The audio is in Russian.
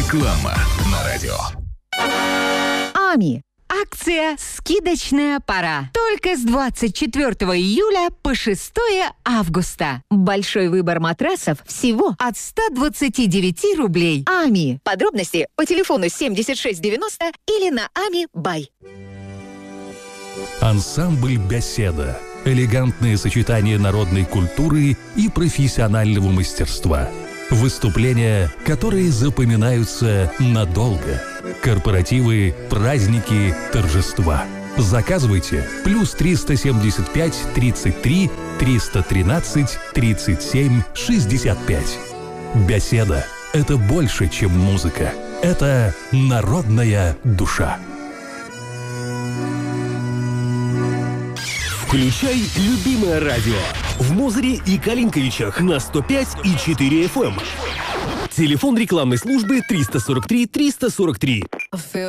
Реклама на радио. АМИ. Акция «Скидочная пора». Только с 24 июля по 6 августа. Большой выбор матрасов всего от 129 рублей. АМИ. Подробности по телефону 7690 или на АМИ Бай. Ансамбль «Беседа». Элегантное сочетание народной культуры и профессионального мастерства. Выступления, которые запоминаются надолго. Корпоративы, праздники, торжества. Заказывайте +375 33 313 37 65. Беседа – это больше, чем музыка. Это народная душа. Включай любимое радио в Мозыре и Калинковичах на 105,4 FM. Телефон рекламной службы 343 343.